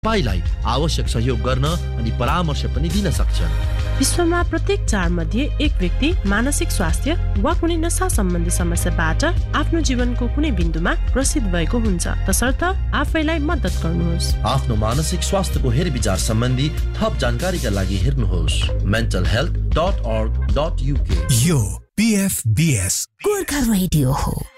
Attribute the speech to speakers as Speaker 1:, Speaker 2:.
Speaker 1: तपाईलाई आवश्यक सहयोग गर्न अनि परामर्श पनि दिन सक्छन्।
Speaker 2: विश्वमा प्रत्येक 4 मध्ये 1 व्यक्ति मानसिक स्वास्थ्य वा कुनै नशा सम्बन्धी समस्याबाट आफ्नो जीवनको कुनै बिन्दुमा ग्रसित भएको हुन्छ। तसर्थ आफैलाई मद्दत गर्नुहोस्।
Speaker 1: आफ्नो मानसिक स्वास्थ्यको हेरविचार सम्बन्धी थप जानकारीका लागि हेर्नुहोस् mentalhealth.org.uk।
Speaker 3: यो PFBS
Speaker 4: गोर्खा रेडियो हो।